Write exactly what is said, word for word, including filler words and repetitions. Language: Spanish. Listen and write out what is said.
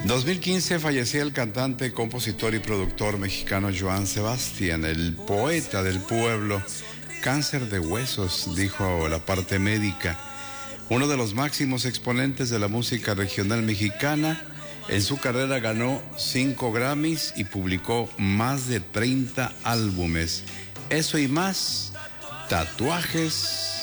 dos mil quince fallecía el cantante, compositor y productor mexicano Joan Sebastián, el poeta del pueblo. Cáncer de huesos, dijo la parte médica. Uno de los máximos exponentes de la música regional mexicana. En su carrera ganó cinco Grammys y publicó más de treinta álbumes. Eso y más, tatuajes